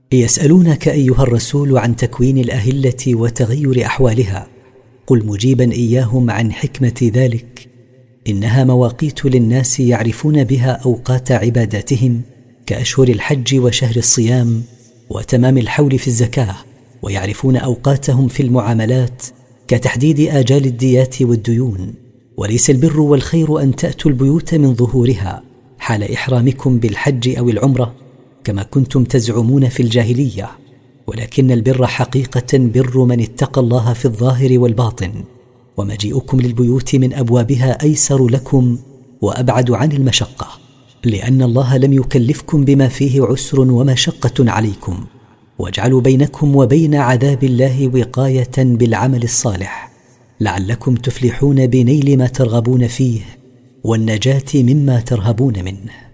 يسألونك أيها الرسول عن تكوين الأهلة وتغير أحوالها، قل مجيبا إياهم عن حكمة ذلك: إنها مواقيت للناس يعرفون بها أوقات عباداتهم، كأشهر الحج وشهر الصيام وتمام الحول في الزكاة، ويعرفون أوقاتهم في المعاملات كتحديد آجال الديات والديون. وليس البر والخير أن تأتوا البيوت من ظهورها حال إحرامكم بالحج أو العمرة كما كنتم تزعمون في الجاهلية، ولكن البر حقيقة بر من اتقى الله في الظاهر والباطن، ومجيئكم للبيوت من أبوابها أيسر لكم وأبعد عن المشقة، لأن الله لم يكلفكم بما فيه عسر ومشقة عليكم، واجعلوا بينكم وبين عذاب الله وقاية بالعمل الصالح لعلكم تفلحون بنيل ما ترغبون فيه والنجاة مما ترهبون منه.